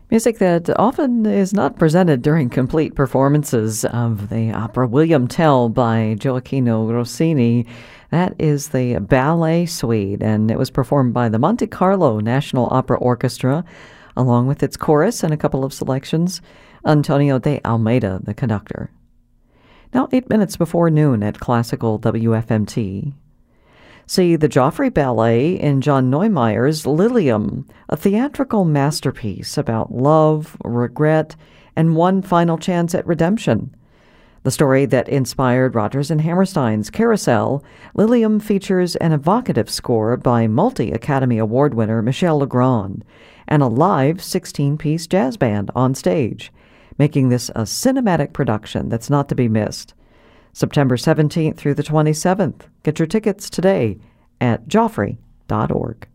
Music that often is not presented during complete performances of the opera William Tell by Gioacchino Rossini. That is the Ballet Suite, and it was performed by the Monte Carlo National Opera Orchestra, along with its chorus and a couple of selections. Antonio de Almeida, the conductor. Now 8 minutes before noon at Classical WFMT. See the Joffrey Ballet in John Neumeier's Lilium, a theatrical masterpiece about love, regret, and one final chance at redemption. The story that inspired Rodgers and Hammerstein's Carousel, Lilium features an evocative score by multi-Academy Award winner Michel Legrand and a live 16-piece jazz band on stage, making this a cinematic production that's not to be missed. September 17th through the 27th. Get your tickets today at joffrey.org.